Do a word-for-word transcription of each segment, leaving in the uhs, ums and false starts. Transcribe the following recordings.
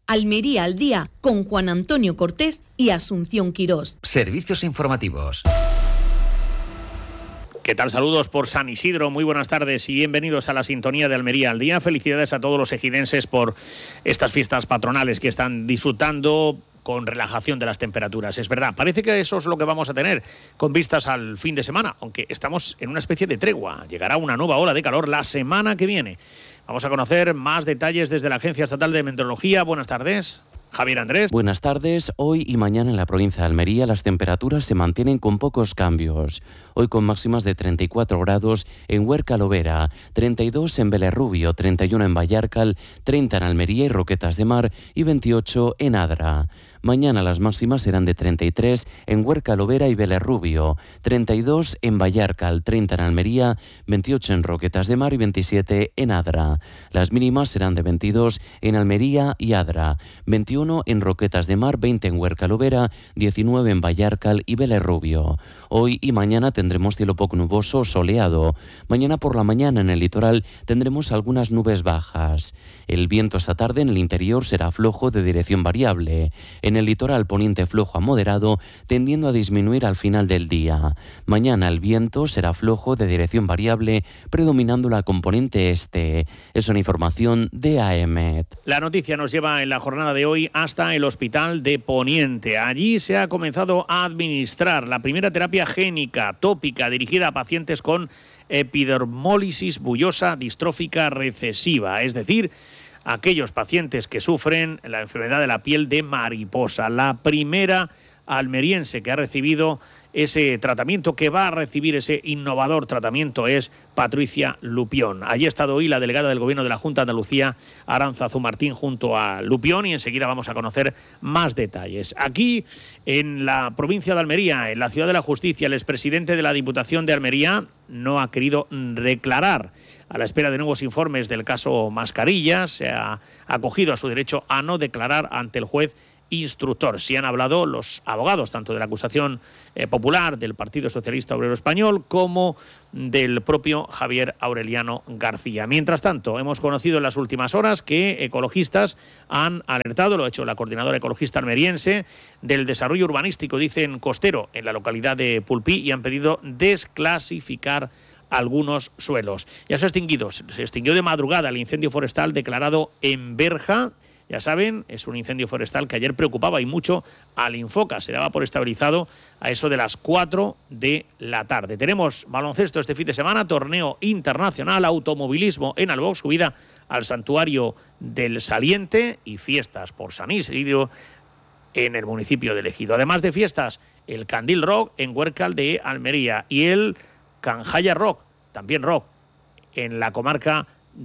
Almería al día, con Juan Antonio Cortés y Asunción Quirós. Servicios informativos. ¿Qué tal? Saludos por San Isidro, muy buenas tardes y bienvenidos a la sintonía de Almería al día. Felicidades a todos los ejidenses por estas fiestas patronales que están disfrutando con relajación de las temperaturas. Es verdad, parece que eso es lo que vamos a tener con vistas al fin de semana, aunque estamos en una especie de tregua. Llegará una nueva ola de calor la semana que viene. Vamos a conocer más detalles desde la Agencia Estatal de Meteorología. Buenas tardes. Javier Andrés. Buenas tardes. Hoy y mañana en la provincia de Almería las temperaturas se mantienen con pocos cambios. Hoy con máximas de treinta y cuatro grados en Huerca Lovera, treinta y dos en Belerrubio, treinta y uno en Vallarcal, treinta en Almería y Roquetas de Mar y veintiocho en Adra. Mañana las máximas serán de treinta y tres en Huerca Lovera y Belerrubio, treinta y dos en Vallarcal, treinta en Almería, veintiocho en Roquetas de Mar y veintisiete en Adra. Las mínimas serán de veintidós en Almería y Adra, veintiuno en Roquetas de Mar, veinte en Huerca Lovera, diecinueve en Vallarcal y Belerrubio. Hoy y mañana tendremos cielo poco nuboso, soleado. Mañana por la mañana en el litoral tendremos algunas nubes bajas. El viento esta tarde en el interior será flojo de dirección variable. En el litoral poniente flojo a moderado, tendiendo a disminuir al final del día. Mañana el viento será flojo de dirección variable, predominando la componente este. Es una información de A E M E T. La noticia nos lleva en la jornada de hoy hasta el Hospital de Poniente. Allí se ha comenzado a administrar la primera terapia génica tópica dirigida a pacientes con epidermólisis bullosa distrófica recesiva, es decir, aquellos pacientes que sufren la enfermedad de la piel de mariposa. La primera almeriense que ha recibido ese tratamiento, que va a recibir ese innovador tratamiento, es Patricia Lupión. Allí ha estado hoy la delegada del Gobierno de la Junta de Andalucía, Arantzazu Martín, junto a Lupión, y enseguida vamos a conocer más detalles. Aquí, en la provincia de Almería, en la Ciudad de la Justicia, el expresidente de la Diputación de Almería no ha querido declarar. A la espera de nuevos informes del caso Mascarillas, se ha acogido a su derecho a no declarar ante el juez instructor. Sí han hablado los abogados, tanto de la acusación eh, popular del Partido Socialista Obrero Español como del propio Javier Aureliano García. Mientras tanto, hemos conocido en las últimas horas que ecologistas han alertado, lo ha hecho la coordinadora ecologista almeriense, del desarrollo urbanístico, dicen costero, en la localidad de Pulpí, y han pedido desclasificar algunos suelos. Ya se ha extinguido, se extinguió de madrugada el incendio forestal declarado en Berja. Ya saben, es un incendio forestal que ayer preocupaba y mucho al Infoca. Se daba por estabilizado a eso de las cuatro de la tarde. Tenemos baloncesto este fin de semana, torneo internacional, automovilismo en Albó, subida al santuario del Saliente y fiestas por San Isidro en el municipio de Ejido. Además de fiestas, el Candil Rock en Huércal de Almería y el Canjaya Rock, también rock, en la comarca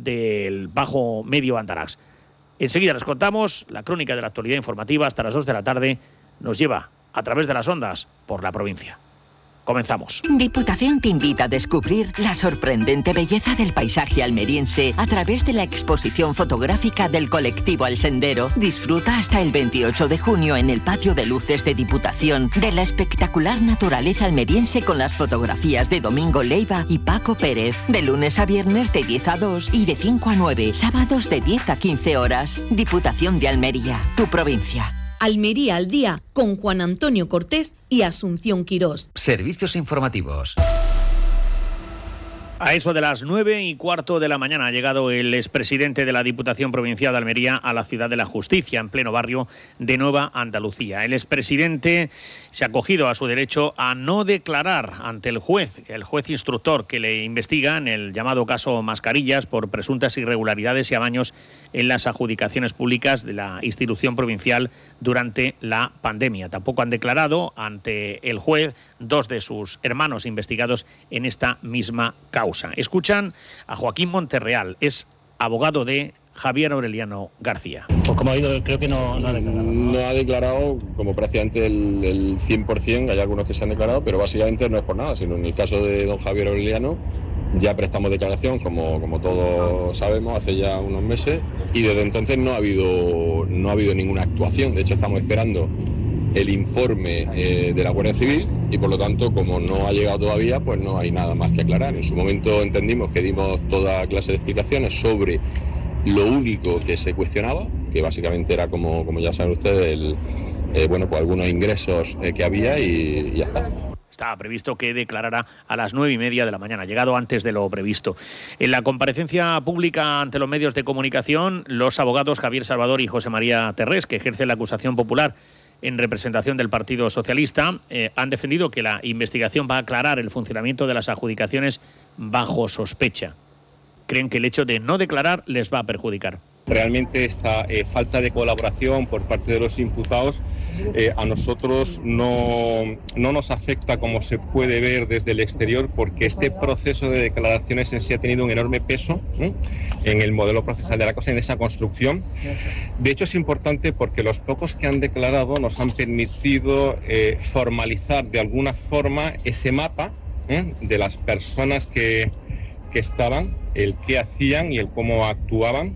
del Bajo Medio Andarax. Enseguida les contamos la crónica de la actualidad informativa. Hasta las dos de la tarde nos lleva a través de las ondas por la provincia. Comenzamos. Diputación te invita a descubrir la sorprendente belleza del paisaje almeriense a través de la exposición fotográfica del colectivo El Sendero. Disfruta hasta el veintiocho de junio en el patio de luces de Diputación de la espectacular naturaleza almeriense con las fotografías de Domingo Leiva y Paco Pérez. De lunes a viernes de diez a dos y de cinco a nueve, sábados de diez a quince horas. Diputación de Almería, tu provincia. Almería al día, con Juan Antonio Cortés y Asunción Quirós. Servicios informativos. A eso de las nueve y cuarto de la mañana ha llegado el expresidente de la Diputación Provincial de Almería a la Ciudad de la Justicia, en pleno barrio de Nueva Andalucía. El expresidente se ha acogido a su derecho a no declarar ante el juez, el juez instructor que le investiga en el llamado caso Mascarillas por presuntas irregularidades y amaños en las adjudicaciones públicas de la institución provincial durante la pandemia. Tampoco han declarado ante el juez dos de sus hermanos investigados en esta misma causa. Escuchan a Joaquín Monterreal, es abogado de Javier Aureliano García. Pues como ha ido, creo que no, no ha declarado. No, no ha declarado como prácticamente el, el cien por ciento, hay algunos que se han declarado, pero básicamente no es por nada, sino en el caso de don Javier Aureliano ya prestamos declaración, como, como todos sabemos, hace ya unos meses, y desde entonces no ha habido, no ha habido ninguna actuación. De hecho, estamos esperando el informe eh, de la Guardia Civil y por lo tanto, como no ha llegado todavía, pues no hay nada más que aclarar. En su momento entendimos que dimos toda clase de explicaciones sobre lo único que se cuestionaba, que básicamente era, como, como ya saben ustedes, el, eh, bueno, pues algunos ingresos eh, que había y, y ya está. Estaba previsto que declarara a las nueve y media de la mañana, llegado antes de lo previsto. En la comparecencia pública ante los medios de comunicación, los abogados Javier Salvador y José María Terrés, que ejercen la acusación popular en representación del Partido Socialista, eh, han defendido que la investigación va a aclarar el funcionamiento de las adjudicaciones bajo sospecha. Creen que el hecho de no declarar les va a perjudicar. Realmente esta eh, falta de colaboración por parte de los imputados eh, a nosotros no, no nos afecta como se puede ver desde el exterior, porque este proceso de declaraciones en sí ha tenido un enorme peso ¿eh? en el modelo procesal de la cosa, en esa construcción. De hecho es importante porque los pocos que han declarado nos han permitido eh, formalizar de alguna forma ese mapa ¿eh? de las personas que, que estaban, el qué hacían y el cómo actuaban.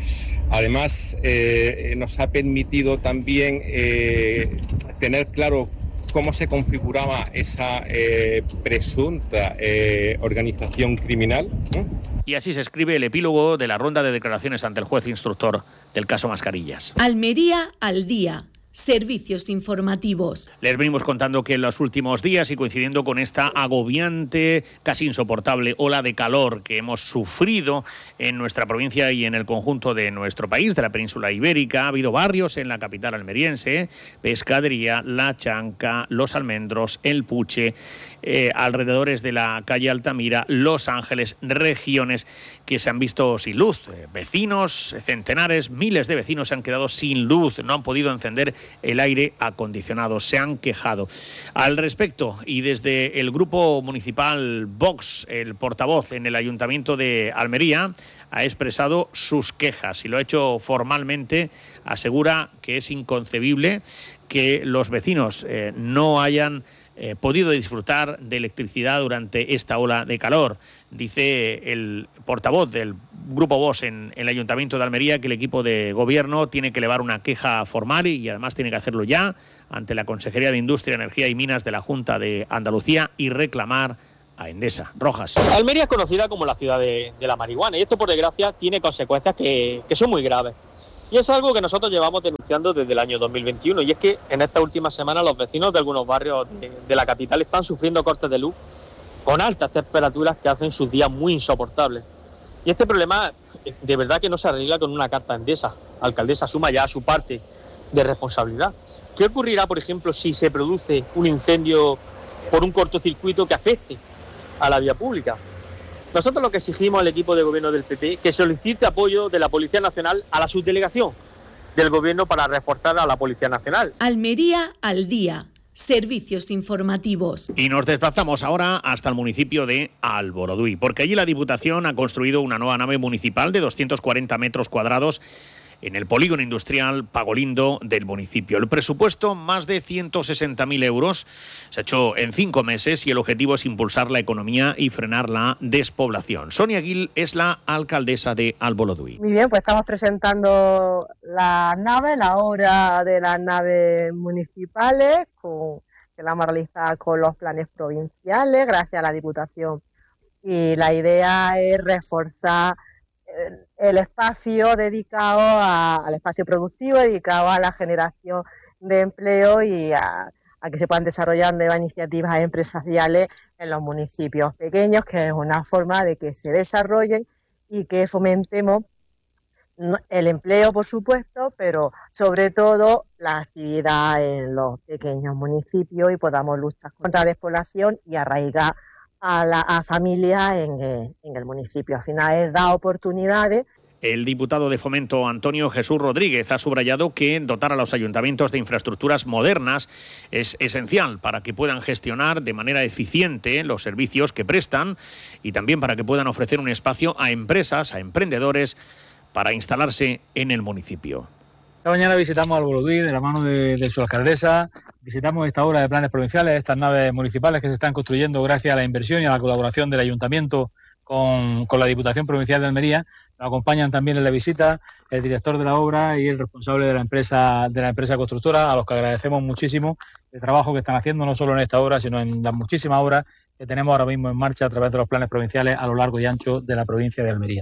Además, eh, nos ha permitido también eh, tener claro cómo se configuraba esa eh, presunta eh, organización criminal. ¿eh? Y así se escribe el epílogo de la ronda de declaraciones ante el juez instructor del caso Mascarillas. Almería al día. Servicios informativos. Les venimos contando que en los últimos días y coincidiendo con esta agobiante, casi insoportable ola de calor que hemos sufrido en nuestra provincia y en el conjunto de nuestro país, de la península ibérica, ha habido barrios en la capital almeriense, Pescadería, La Chanca, Los Almendros, El Puche, eh, alrededores de la calle Altamira, Los Ángeles, regiones que se han visto sin luz. Eh, vecinos, centenares, miles de vecinos se han quedado sin luz, no han podido encender el aire acondicionado, se han quejado. Al respecto, y desde el grupo municipal Vox, el portavoz en el Ayuntamiento de Almería ha expresado sus quejas y lo ha hecho formalmente. Asegura que es inconcebible que los vecinos eh, no hayan Eh, podido disfrutar de electricidad durante esta ola de calor. Dice el portavoz del Grupo Vox en el Ayuntamiento de Almería que el equipo de gobierno tiene que elevar una queja formal y además tiene que hacerlo ya ante la Consejería de Industria, Energía y Minas de la Junta de Andalucía y reclamar a Endesa. Rojas. Almería es conocida como la ciudad de, de la marihuana y esto, por desgracia, tiene consecuencias que, que son muy graves. Y es algo que nosotros llevamos denunciando desde el año dos mil veintiuno, y es que en esta última semana los vecinos de algunos barrios de, de la capital están sufriendo cortes de luz con altas temperaturas que hacen sus días muy insoportables. Y este problema de verdad que no se arregla con una carta a Endesa. La alcaldesa asuma ya su parte de responsabilidad. ¿Qué ocurrirá, por ejemplo, si se produce un incendio por un cortocircuito que afecte a la vía pública? Nosotros lo que exigimos al equipo de gobierno del P P que solicite apoyo de la Policía Nacional a la subdelegación del gobierno para reforzar a la Policía Nacional. Almería al día. Servicios informativos. Y nos desplazamos ahora hasta el municipio de Alboroduy, porque allí la Diputación ha construido una nueva nave municipal de doscientos cuarenta metros cuadrados en el polígono industrial Pagolindo del municipio. El presupuesto, más de ciento sesenta mil euros, se ha hecho en cinco meses y el objetivo es impulsar la economía y frenar la despoblación. Sonia Gil es la alcaldesa de Alboroduy. Muy bien, pues estamos presentando la nave, la obra de las naves municipales, con, que la vamos a realizar con los planes provinciales, gracias a la Diputación. Y la idea es reforzar el espacio dedicado a, al espacio productivo, dedicado a la generación de empleo y a, a que se puedan desarrollar nuevas iniciativas empresariales en los municipios pequeños, que es una forma de que se desarrollen y que fomentemos el empleo, por supuesto, pero sobre todo la actividad en los pequeños municipios y podamos luchar contra la despoblación y arraigar a la a familia en, en el municipio. Al final es dar oportunidades. El diputado de Fomento, Antonio Jesús Rodríguez, ha subrayado que dotar a los ayuntamientos de infraestructuras modernas es esencial para que puedan gestionar de manera eficiente los servicios que prestan y también para que puedan ofrecer un espacio a empresas, a emprendedores, para instalarse en el municipio. Esta mañana visitamos Alboroduy de la mano de, de su alcaldesa, visitamos esta obra de planes provinciales, estas naves municipales que se están construyendo gracias a la inversión y a la colaboración del Ayuntamiento con, con la Diputación Provincial de Almería. Nos acompañan también en la visita el director de la obra y el responsable de la empresa de la empresa constructora, a los que agradecemos muchísimo el trabajo que están haciendo, no solo en esta obra, sino en las muchísimas obras que tenemos ahora mismo en marcha a través de los planes provinciales a lo largo y ancho de la provincia de Almería.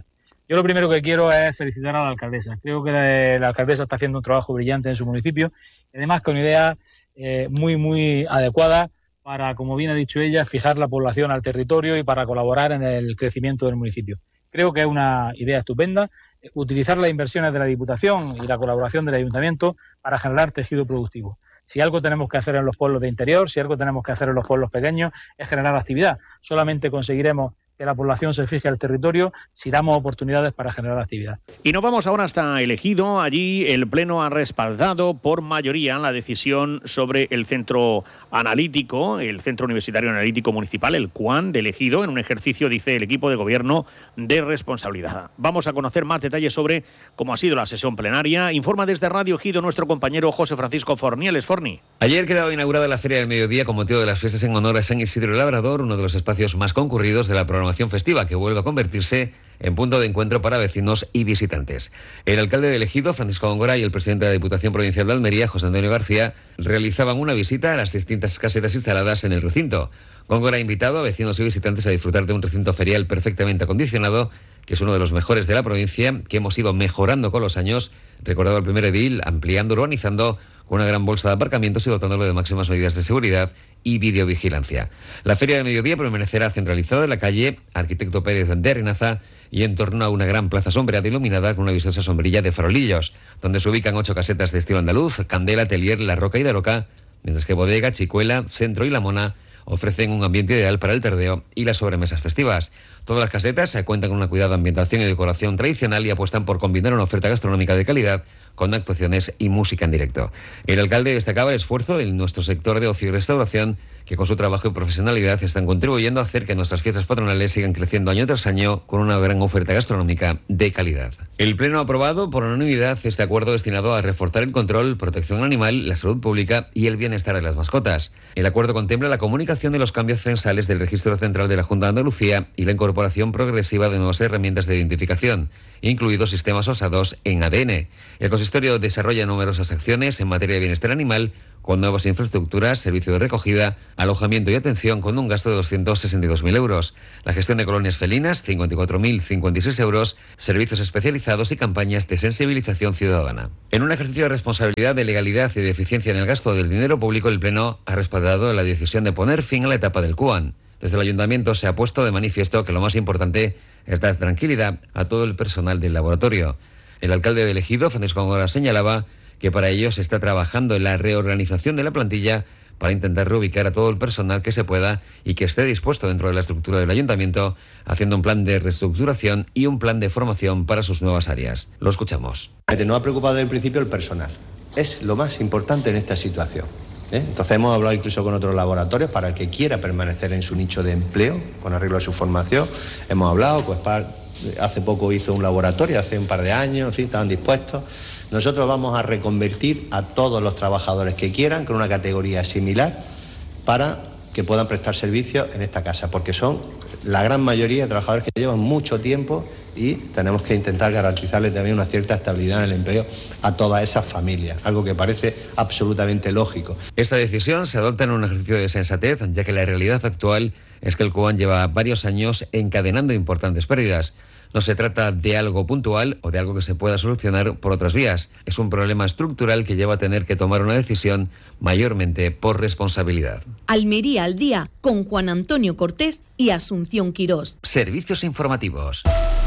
Yo lo primero que quiero es felicitar a la alcaldesa. Creo que la, la alcaldesa está haciendo un trabajo brillante en su municipio, y además con ideas eh, muy, muy adecuadas para, como bien ha dicho ella, fijar la población al territorio y para colaborar en el crecimiento del municipio. Creo que es una idea estupenda utilizar las inversiones de la Diputación y la colaboración del Ayuntamiento para generar tejido productivo. Si algo tenemos que hacer en los pueblos de interior, si algo tenemos que hacer en los pueblos pequeños, es generar actividad. Solamente conseguiremos que la población se fije al territorio si damos oportunidades para generar actividad. Y nos vamos ahora hasta El Ejido. Allí el Pleno ha respaldado por mayoría la decisión sobre el centro analítico, el Centro Universitario Analítico Municipal, el C U A N de El Ejido, en un ejercicio, dice el equipo de gobierno, de responsabilidad. Vamos a conocer más detalles sobre cómo ha sido la sesión plenaria. Informa desde Radio Ejido nuestro compañero José Francisco Fornieles. Forni. Ayer quedaba inaugurada la Feria del Mediodía con motivo de las fiestas en honor a San Isidro el Labrador, uno de los espacios más concurridos de la programación festiva, que vuelve a convertirse en punto de encuentro para vecinos y visitantes. El alcalde de El Ejido, Francisco Góngora, y el presidente de la Diputación Provincial de Almería, José Antonio García, realizaban una visita a las distintas casetas instaladas en el recinto. Góngora ha invitado a vecinos y visitantes a disfrutar de un recinto ferial perfectamente acondicionado, que es uno de los mejores de la provincia, que hemos ido mejorando con los años, recordado el primer edil, ampliando, urbanizando, con una gran bolsa de aparcamientos y dotándolo de máximas medidas de seguridad y videovigilancia. La Feria de Mediodía permanecerá centralizada en la calle Arquitecto Pérez de Arenaza y en torno a una gran plaza sombreada iluminada con una vistosa sombrilla de farolillos, donde se ubican ocho casetas de estilo andaluz, Candela, Atelier, La Roca y Daroca, mientras que Bodega, Chicuela, Centro y La Mona ofrecen un ambiente ideal para el tardeo y las sobremesas festivas. Todas las casetas se cuentan con una cuidada ambientación y decoración tradicional y apuestan por combinar una oferta gastronómica de calidad con actuaciones y música en directo. El alcalde destacaba el esfuerzo de nuestro sector de ocio y restauración, que con su trabajo y profesionalidad están contribuyendo a hacer que nuestras fiestas patronales sigan creciendo año tras año con una gran oferta gastronómica de calidad. El Pleno ha aprobado por unanimidad este acuerdo destinado a reforzar el control, protección animal, la salud pública y el bienestar de las mascotas. El acuerdo contempla la comunicación de los cambios censales del Registro Central de la Junta de Andalucía y la incorporación progresiva de nuevas herramientas de identificación, incluidos sistemas basados en A D N. El consistorio desarrolla numerosas acciones en materia de bienestar animal, con nuevas infraestructuras, servicio de recogida, alojamiento y atención, con un gasto de doscientos sesenta y dos mil euros. La gestión de colonias felinas, cincuenta y cuatro mil cincuenta y seis euros, servicios especializados y campañas de sensibilización ciudadana. En un ejercicio de responsabilidad, de legalidad y de eficiencia en el gasto del dinero público, el Pleno ha respaldado la decisión de poner fin a la etapa del C U A N. Desde el Ayuntamiento se ha puesto de manifiesto que lo más importante es dar tranquilidad a todo el personal del laboratorio. El alcalde de El Ejido, Francisco Góngora, señalaba que para ello se está trabajando en la reorganización de la plantilla para intentar reubicar a todo el personal que se pueda y que esté dispuesto dentro de la estructura del ayuntamiento, haciendo un plan de reestructuración y un plan de formación para sus nuevas áreas. Lo escuchamos. Nos ha preocupado desde el principio el personal. Es lo más importante en esta situación. ¿eh? Entonces hemos hablado incluso con otros laboratorios para el que quiera permanecer en su nicho de empleo, con arreglo a su formación. Hemos hablado, pues hace poco hizo un laboratorio, hace un par de años, en fin, estaban dispuestos. Nosotros vamos a reconvertir a todos los trabajadores que quieran con una categoría similar para que puedan prestar servicios en esta casa, porque son la gran mayoría de trabajadores que llevan mucho tiempo y tenemos que intentar garantizarles también una cierta estabilidad en el empleo a todas esas familias, algo que parece absolutamente lógico. Esta decisión se adopta en un ejercicio de sensatez, ya que la realidad actual es que el C U A N lleva varios años encadenando importantes pérdidas. No se trata de algo puntual o de algo que se pueda solucionar por otras vías. Es un problema estructural que lleva a tener que tomar una decisión mayormente por responsabilidad. Almería al día, con Juan Antonio Cortés y Asunción Quirós. Servicios informativos.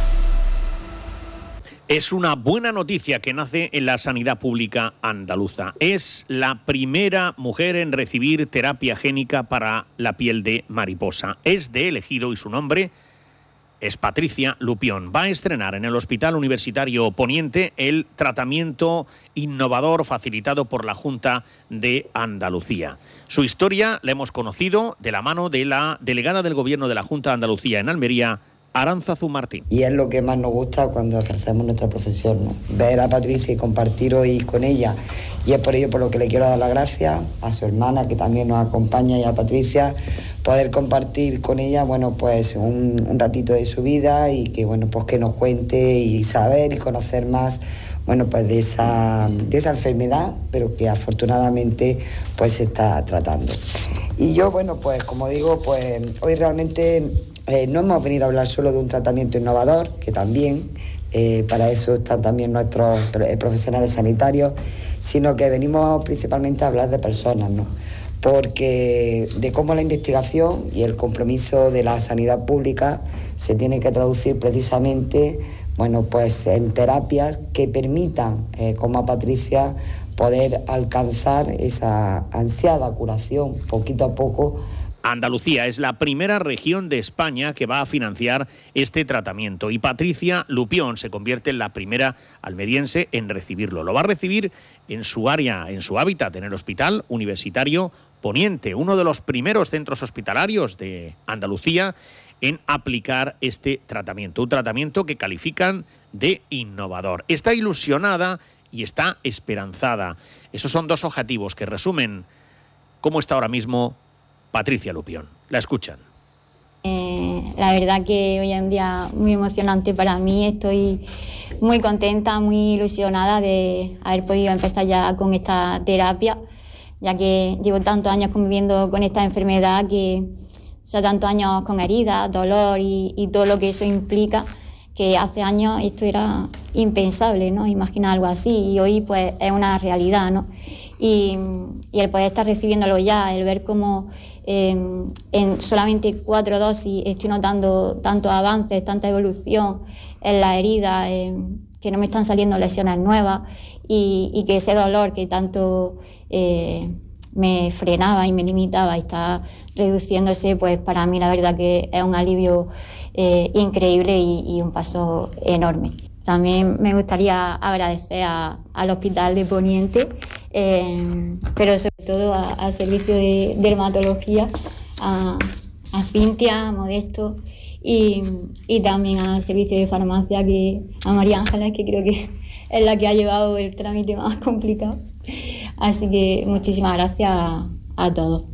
Es una buena noticia que nace en la sanidad pública andaluza. Es la primera mujer en recibir terapia génica para la piel de mariposa. Es de El Ejido y su nombre es Patricia Lupión. Va a estrenar en el Hospital Universitario Poniente el tratamiento innovador facilitado por la Junta de Andalucía. Su historia la hemos conocido de la mano de la delegada del Gobierno de la Junta de Andalucía en Almería, Aránzazu Martín. Y es lo que más nos gusta cuando ejercemos nuestra profesión, ¿no? Ver a Patricia y compartir hoy con ella. Y es por ello por lo que le quiero dar las gracias a su hermana, que también nos acompaña, y a Patricia, poder compartir con ella, bueno, pues un, un ratito de su vida y que, bueno, pues que nos cuente y saber y conocer más, bueno, pues de esa, de esa enfermedad, pero que afortunadamente pues se está tratando. Y yo, bueno, pues como digo, pues hoy realmente eh, no hemos venido a hablar solo de un tratamiento innovador, que también, eh, para eso están también nuestros profesionales sanitarios, sino que venimos principalmente a hablar de personas, ¿no? Porque de cómo la investigación y el compromiso de la sanidad pública se tiene que traducir precisamente, bueno, pues en terapias que permitan, eh, como a Patricia, poder alcanzar esa ansiada curación poquito a poco. Andalucía es la primera región de España que va a financiar este tratamiento y Patricia Lupión se convierte en la primera almeriense en recibirlo. Lo va a recibir en su área, en su hábitat, en el Hospital Universitario Poniente, uno de los primeros centros hospitalarios de Andalucía en aplicar este tratamiento, un tratamiento que califican de innovador. Está ilusionada y está esperanzada. Esos son dos objetivos que resumen cómo está ahora mismo Patricia Lupión. La escuchan. Eh, la verdad que hoy en día muy emocionante para mí. Estoy muy contenta, muy ilusionada de haber podido empezar ya con esta terapia, ya que llevo tantos años conviviendo con esta enfermedad, que o sea, tantos años con heridas, dolor y, y todo lo que eso implica, que hace años esto era impensable, ¿no? Imaginar algo así, y hoy pues es una realidad, ¿no? Y, y el poder estar recibiéndolo ya, el ver cómo eh, en solamente cuatro dosis estoy notando tantos avances, tanta evolución en la herida, eh, que no me están saliendo lesiones nuevas, y, y que ese dolor que tanto eh, me frenaba y me limitaba está reduciéndose, pues para mí la verdad que es un alivio eh, increíble y, y un paso enorme. También me gustaría agradecer a, al Hospital de Poniente, eh, pero sobre todo a, al servicio de dermatología, a, a Cintia, a Modesto y, y también al servicio de farmacia, que a María Ángela, que creo que es la que ha llevado el trámite más complicado. Así que muchísimas gracias a, a todos.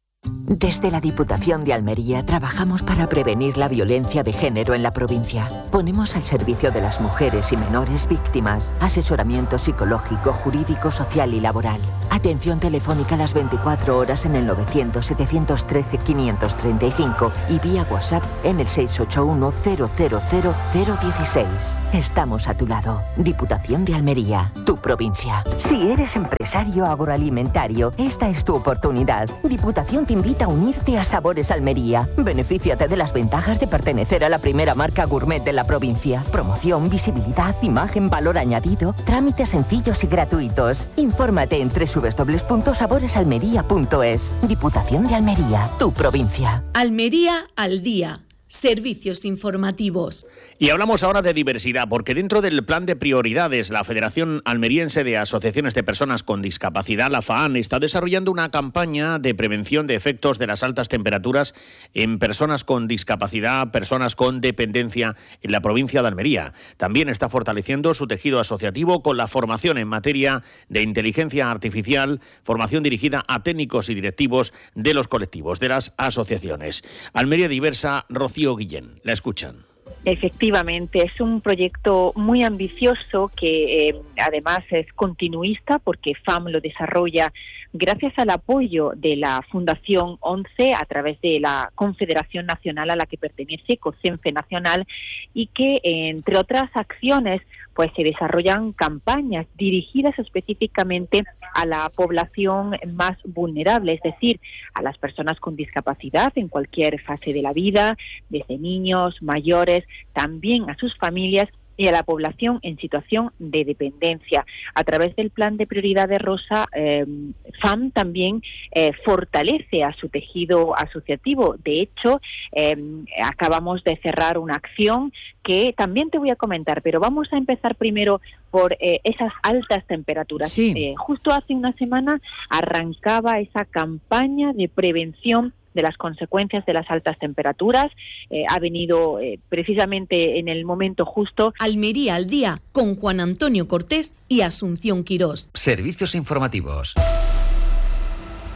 Desde la Diputación de Almería trabajamos para prevenir la violencia de género en la provincia. Ponemos al servicio de las mujeres y menores víctimas asesoramiento psicológico, jurídico, social y laboral. Atención telefónica las veinticuatro horas en el novecientos, setecientos trece, quinientos treinta y cinco y vía WhatsApp en el seis ocho uno, cero cero cero, cero uno seis. Estamos a tu lado. Diputación de Almería, tu provincia. Si eres empresario agroalimentario, esta es tu oportunidad. Diputación te invita a unirte a Sabores Almería. Benefíciate de las ventajas de pertenecer a la primera marca gourmet de la provincia. Promoción, visibilidad, imagen, valor añadido, trámites sencillos y gratuitos. Infórmate en doble u doble u doble u punto sabores almería punto es. Diputación de Almería, tu provincia. Almería al día. Servicios informativos. Y hablamos ahora de diversidad, porque dentro del plan de prioridades, la Federación Almeriense de Asociaciones de Personas con Discapacidad, la FAAN, está desarrollando una campaña de prevención de efectos de las altas temperaturas en personas con discapacidad, personas con dependencia en la provincia de Almería. También está fortaleciendo su tejido asociativo con la formación en materia de inteligencia artificial, formación dirigida a técnicos y directivos de los colectivos, de las asociaciones. Almería Diversa, Rocío Guillén, la escuchan. Efectivamente, es un proyecto muy ambicioso que eh, además es continuista, porque FAM lo desarrolla gracias al apoyo de la Fundación ONCE a través de la Confederación Nacional a la que pertenece, COCENFE Nacional, y que entre otras acciones pues se desarrollan campañas dirigidas específicamente a la población más vulnerable, es decir, a las personas con discapacidad en cualquier fase de la vida, desde niños, mayores, también a sus familias y a la población en situación de dependencia. A través del plan de prioridades Rosa, eh, FAM también eh, fortalece a su tejido asociativo. De hecho, eh, acabamos de cerrar una acción que también te voy a comentar, pero vamos a empezar primero por eh, esas altas temperaturas. Sí. Eh, justo hace una semana arrancaba esa campaña de prevención de las consecuencias de las altas temperaturas. Eh, ha venido eh, precisamente en el momento justo. Almería al día, con Juan Antonio Cortés y Asunción Quirós. Servicios informativos.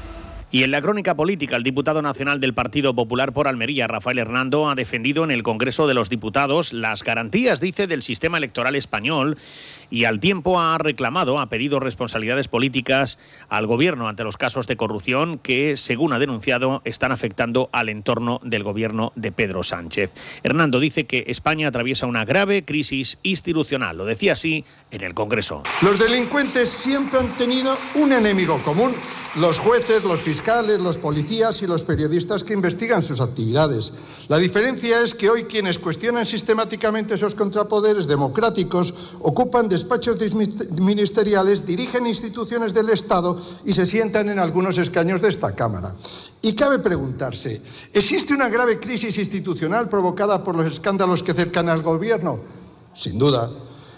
Y en la crónica política, el diputado nacional del Partido Popular por Almería, Rafael Hernando, ha defendido en el Congreso de los Diputados las garantías, dice, del sistema electoral español y al tiempo ha reclamado, ha pedido responsabilidades políticas al Gobierno ante los casos de corrupción que, según ha denunciado, están afectando al entorno del Gobierno de Pedro Sánchez. Hernando dice que España atraviesa una grave crisis institucional. Lo decía así en el Congreso. Los delincuentes siempre han tenido un enemigo común: los jueces, los fiscales, los policías y los periodistas que investigan sus actividades. La diferencia es que hoy quienes cuestionan sistemáticamente esos contrapoderes democráticos ocupan despachos ministeriales, dirigen instituciones del Estado y se sientan en algunos escaños de esta Cámara. Y cabe preguntarse, ¿existe una grave crisis institucional provocada por los escándalos que cercan al Gobierno? Sin duda.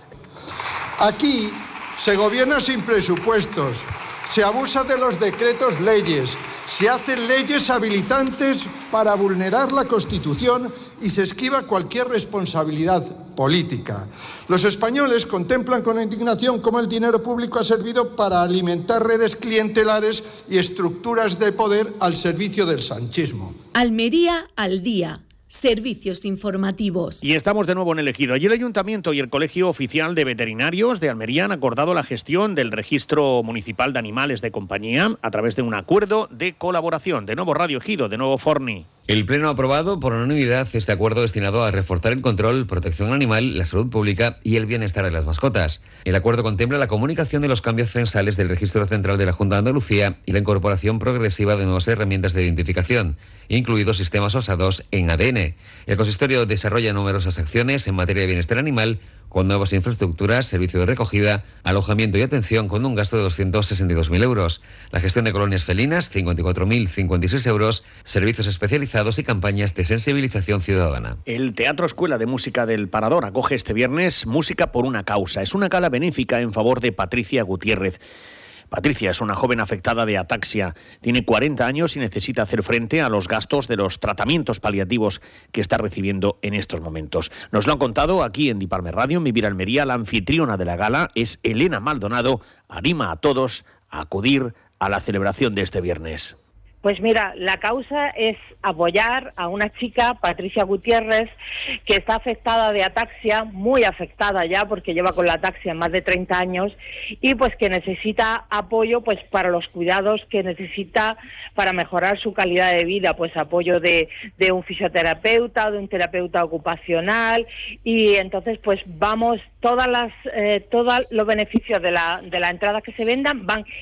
Aquí se gobierna sin presupuestos, se abusa de los decretos leyes, se hacen leyes habilitantes para vulnerar la Constitución y se esquiva cualquier responsabilidad política. Los españoles contemplan con indignación cómo el dinero público ha servido para alimentar redes clientelares y estructuras de poder al servicio del sanchismo. Almería al día. Servicios informativos. Y estamos de nuevo en el Ejido. Allí el Ayuntamiento y el Colegio Oficial de Veterinarios de Almería han acordado la gestión del Registro Municipal de Animales de Compañía a través de un acuerdo de colaboración. De nuevo Radio Ejido, de nuevo Forni. El Pleno ha aprobado por unanimidad este acuerdo destinado a reforzar el control, protección animal, la salud pública y el bienestar de las mascotas. El acuerdo contempla la comunicación de los cambios censales del Registro Central de la Junta de Andalucía y la incorporación progresiva de nuevas herramientas de identificación, incluidos sistemas basados en A D N. El consistorio desarrolla numerosas acciones en materia de bienestar animal, con nuevas infraestructuras, servicio de recogida, alojamiento y atención, con un gasto de doscientos sesenta y dos mil euros. La gestión de colonias felinas, cincuenta y cuatro mil cincuenta y seis euros, servicios especializados y campañas de sensibilización ciudadana. El Teatro Escuela de Música del Parador acoge este viernes Música por una Causa. Es una gala benéfica en favor de Patricia Gutiérrez. Patricia es una joven afectada de ataxia, tiene cuarenta años y necesita hacer frente a los gastos de los tratamientos paliativos que está recibiendo en estos momentos. Nos lo han contado aquí en Diparme Radio, en Vivir Almería. La anfitriona de la gala es Elena Maldonado. Anima a todos a acudir a la celebración de este viernes. Pues mira, la causa es apoyar a una chica, Patricia Gutiérrez, que está afectada de ataxia, muy afectada ya, porque lleva con la ataxia más de treinta años, y pues que necesita apoyo pues para los cuidados que necesita para mejorar su calidad de vida, pues apoyo de, de un fisioterapeuta, de un terapeuta ocupacional, y entonces pues vamos, todas las, eh, todos los beneficios de la, de la entrada que se vendan van